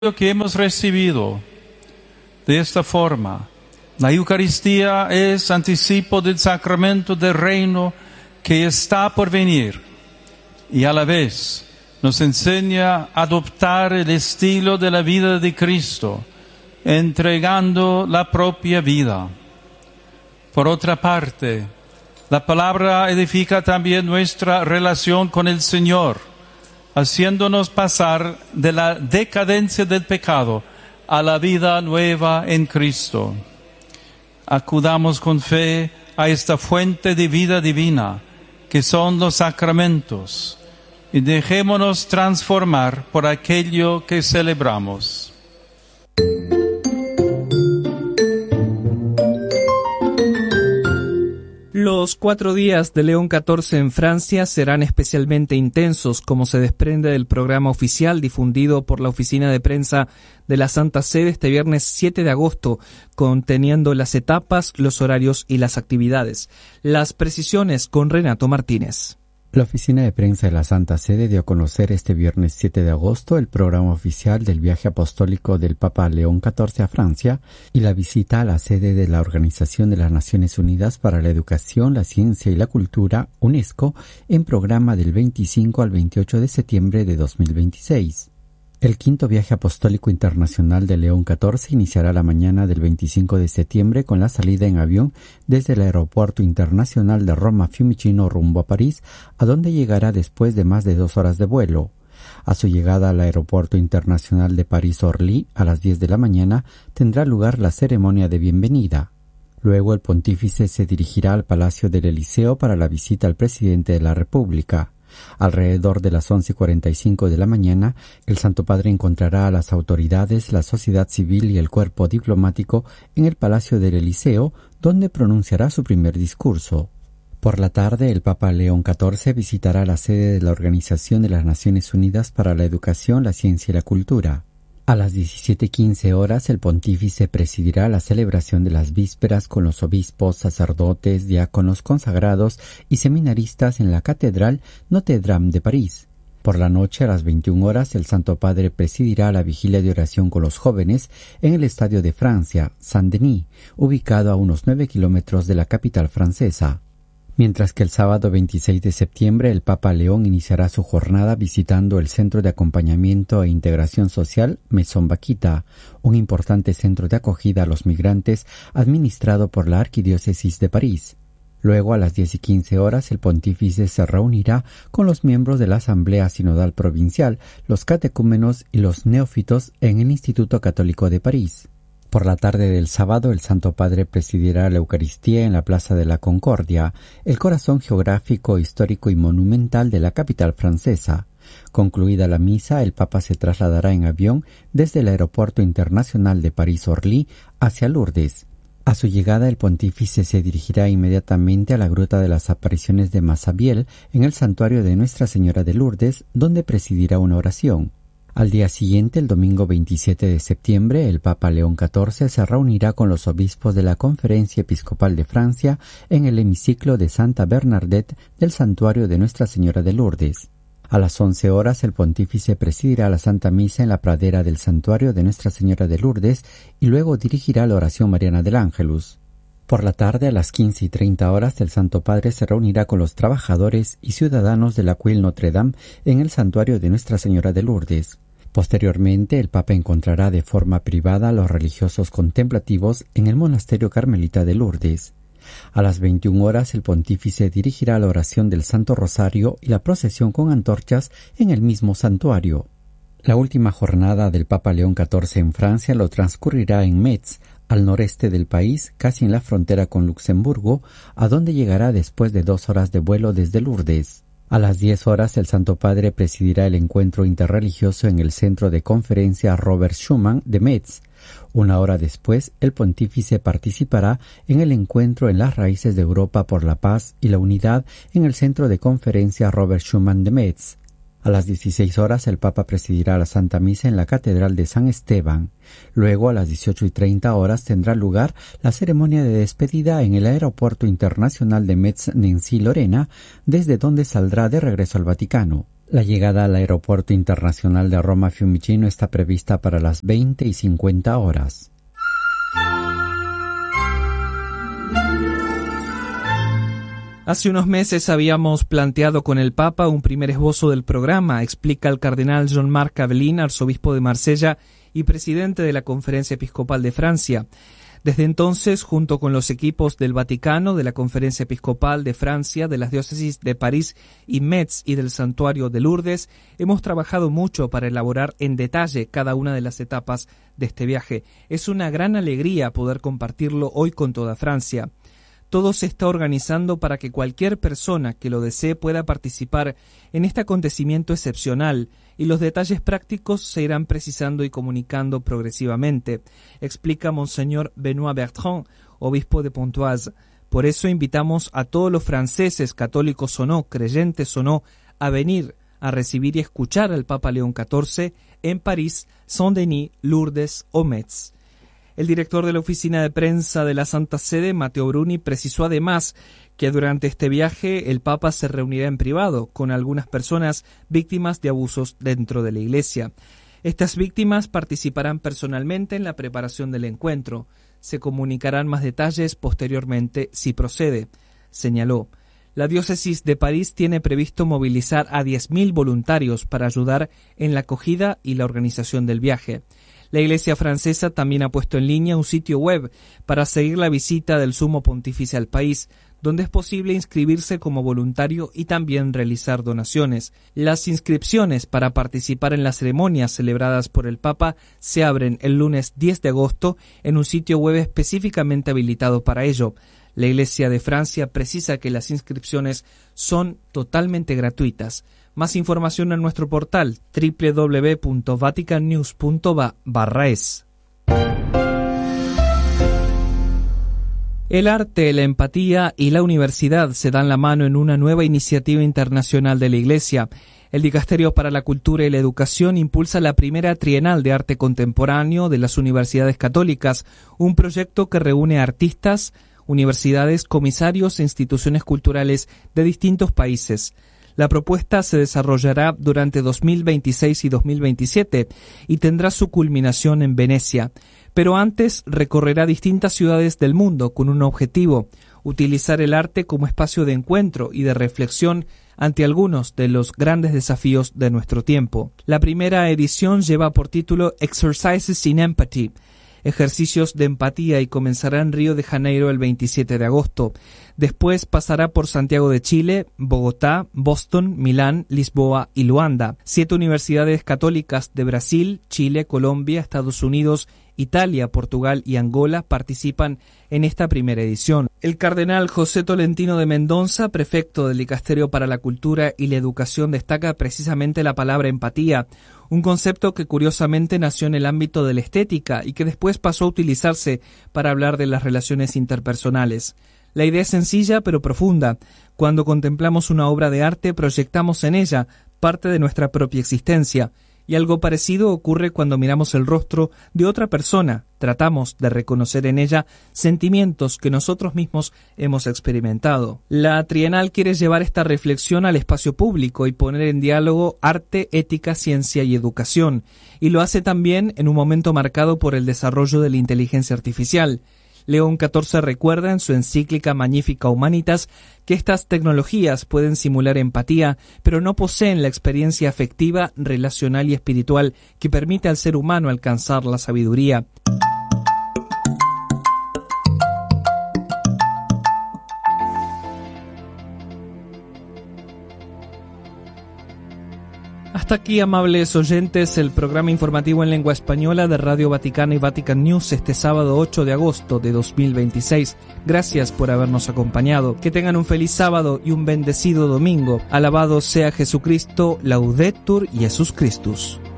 que hemos recibido de esta forma. La Eucaristía es anticipo del sacramento del reino que está por venir y a la vez nos enseña a adoptar el estilo de la vida de Cristo, entregando la propia vida. Por otra parte, la palabra edifica también nuestra relación con el Señor, haciéndonos pasar de la decadencia del pecado a la vida nueva en Cristo. Acudamos con fe a esta fuente de vida divina, que son los sacramentos, y dejémonos transformar por aquello que celebramos. Los 4 días de León XIV en Francia serán especialmente intensos, como se desprende del programa oficial difundido por la oficina de prensa de la Santa Sede este viernes 7 de agosto, conteniendo las etapas, los horarios y las actividades. Las precisiones con Renato Martínez. La oficina de prensa de la Santa Sede dio a conocer este viernes 7 de agosto el programa oficial del viaje apostólico del Papa León XIV a Francia y la visita a la sede de la Organización de las Naciones Unidas para la Educación, la Ciencia y la Cultura, UNESCO, en programa del 25 al 28 de septiembre de 2026. El quinto viaje apostólico internacional de León XIV iniciará la mañana del 25 de septiembre con la salida en avión desde el Aeropuerto Internacional de Roma Fiumicino rumbo a París, a donde llegará después de más de 2 horas de vuelo. A su llegada al Aeropuerto Internacional de París-Orly a las 10 de la mañana tendrá lugar la ceremonia de bienvenida. Luego el pontífice se dirigirá al Palacio del Eliseo para la visita al presidente de la República. Alrededor de las 11:45 de la mañana, el Santo Padre encontrará a las autoridades, la sociedad civil y el cuerpo diplomático en el Palacio del Eliseo, donde pronunciará su primer discurso. Por la tarde, el Papa León XIV visitará la sede de la Organización de las Naciones Unidas para la Educación, la Ciencia y la Cultura. A las 17:15 horas, el pontífice presidirá la celebración de las vísperas con los obispos, sacerdotes, diáconos consagrados y seminaristas en la Catedral Notre-Dame de París. Por la noche, a las 21 horas, el Santo Padre presidirá la vigilia de oración con los jóvenes en el Estadio de Francia, Saint-Denis, ubicado a unos 9 kilómetros de la capital francesa. Mientras que el sábado 26 de septiembre el Papa León iniciará su jornada visitando el Centro de Acompañamiento e Integración Social Maison Vaquita, un importante centro de acogida a los migrantes administrado por la Arquidiócesis de París. Luego, a las 10:15 horas, el pontífice se reunirá con los miembros de la Asamblea Sinodal Provincial, los catecúmenos y los neófitos en el Instituto Católico de París. Por la tarde del sábado, el Santo Padre presidirá la Eucaristía en la Plaza de la Concordia, el corazón geográfico, histórico y monumental de la capital francesa. Concluida la misa, el Papa se trasladará en avión desde el Aeropuerto Internacional de París-Orly hacia Lourdes. A su llegada, el pontífice se dirigirá inmediatamente a la Gruta de las Apariciones de Massabielle, en el santuario de Nuestra Señora de Lourdes, donde presidirá una oración. Al día siguiente, el domingo 27 de septiembre, el Papa León XIV se reunirá con los obispos de la Conferencia Episcopal de Francia en el hemiciclo de Santa Bernadette del Santuario de Nuestra Señora de Lourdes. A las 11 horas, el pontífice presidirá la Santa Misa en la pradera del Santuario de Nuestra Señora de Lourdes y luego dirigirá la oración mariana del Ángelus. Por la tarde, a las 15:30 horas, el Santo Padre se reunirá con los trabajadores y ciudadanos de la Cuil Notre-Dame en el Santuario de Nuestra Señora de Lourdes. Posteriormente, el Papa encontrará de forma privada a los religiosos contemplativos en el Monasterio Carmelita de Lourdes. A las 21 horas, el pontífice dirigirá la oración del Santo Rosario y la procesión con antorchas en el mismo santuario. La última jornada del Papa León XIV en Francia lo transcurrirá en Metz, al noreste del país, casi en la frontera con Luxemburgo, a donde llegará después de 2 horas de vuelo desde Lourdes. A las 10 horas, el Santo Padre presidirá el encuentro interreligioso en el Centro de Conferencia Robert Schuman de Metz. 1 hora después, el pontífice participará en el encuentro en las raíces de Europa por la paz y la unidad en el Centro de Conferencia Robert Schuman de Metz. A las 16 horas, el Papa presidirá la Santa Misa en la Catedral de San Esteban. Luego, a las 18:30 horas, tendrá lugar la ceremonia de despedida en el Aeropuerto Internacional de Metz-Nancy-Lorena, desde donde saldrá de regreso al Vaticano. La llegada al Aeropuerto Internacional de Roma Fiumicino está prevista para las 20:50. Hace unos meses habíamos planteado con el Papa un primer esbozo del programa, explica el cardenal Jean-Marc Avelin, arzobispo de Marsella y presidente de la Conferencia Episcopal de Francia. Desde entonces, junto con los equipos del Vaticano, de la Conferencia Episcopal de Francia, de las diócesis de París y Metz y del Santuario de Lourdes, hemos trabajado mucho para elaborar en detalle cada una de las etapas de este viaje. Es una gran alegría poder compartirlo hoy con toda Francia. Todo se está organizando para que cualquier persona que lo desee pueda participar en este acontecimiento excepcional, y los detalles prácticos se irán precisando y comunicando progresivamente, explica Monseñor Benoît Bertrand, obispo de Pontoise. Por eso invitamos a todos los franceses, católicos o no, creyentes o no, a venir a recibir y escuchar al Papa León XIV en París, Saint-Denis, Lourdes o Metz. El director de la oficina de prensa de la Santa Sede, Matteo Bruni, precisó además que durante este viaje el Papa se reunirá en privado con algunas personas víctimas de abusos dentro de la Iglesia. Estas víctimas participarán personalmente en la preparación del encuentro. Se comunicarán más detalles posteriormente si procede, señaló. La diócesis de París tiene previsto movilizar a 10.000 voluntarios para ayudar en la acogida y la organización del viaje. La Iglesia francesa también ha puesto en línea un sitio web para seguir la visita del Sumo Pontífice al país, donde es posible inscribirse como voluntario y también realizar donaciones. Las inscripciones para participar en las ceremonias celebradas por el Papa se abren el lunes 10 de agosto en un sitio web específicamente habilitado para ello. La Iglesia de Francia precisa que las inscripciones son totalmente gratuitas. Más información en nuestro portal www.vaticannews.va/es. El arte, la empatía y la universidad se dan la mano en una nueva iniciativa internacional de la Iglesia. El Dicasterio para la Cultura y la Educación impulsa la primera Trienal de Arte Contemporáneo de las Universidades Católicas, un proyecto que reúne artistas, universidades, comisarios e instituciones culturales de distintos países. La propuesta se desarrollará durante 2026 y 2027 y tendrá su culminación en Venecia. Pero antes recorrerá distintas ciudades del mundo con un objetivo: utilizar el arte como espacio de encuentro y de reflexión ante algunos de los grandes desafíos de nuestro tiempo. La primera edición lleva por título Exercises in Empathy, ejercicios de empatía, y comenzará en Río de Janeiro el 27 de agosto. Después pasará por Santiago de Chile, Bogotá, Boston, Milán, Lisboa y Luanda. 7 universidades católicas de Brasil, Chile, Colombia, Estados Unidos, Italia, Portugal y Angola participan en esta primera edición. El cardenal José Tolentino de Mendoza, prefecto del Dicasterio para la Cultura y la Educación, destaca precisamente la palabra empatía, un concepto que curiosamente nació en el ámbito de la estética y que después pasó a utilizarse para hablar de las relaciones interpersonales. La idea es sencilla pero profunda. Cuando contemplamos una obra de arte, proyectamos en ella parte de nuestra propia existencia, y algo parecido ocurre cuando miramos el rostro de otra persona. Tratamos de reconocer en ella sentimientos que nosotros mismos hemos experimentado. La Trienal quiere llevar esta reflexión al espacio público y poner en diálogo arte, ética, ciencia y educación, y lo hace también en un momento marcado por el desarrollo de la inteligencia artificial. León XIV recuerda en su encíclica Magnificat Humanitas que estas tecnologías pueden simular empatía, pero no poseen la experiencia afectiva, relacional y espiritual que permite al ser humano alcanzar la sabiduría. Hasta aquí, amables oyentes, el programa informativo en lengua española de Radio Vaticana y Vatican News este sábado 8 de agosto de 2026. Gracias por habernos acompañado. Que tengan un feliz sábado y un bendecido domingo. Alabado sea Jesucristo, Laudetur Jesus Christus.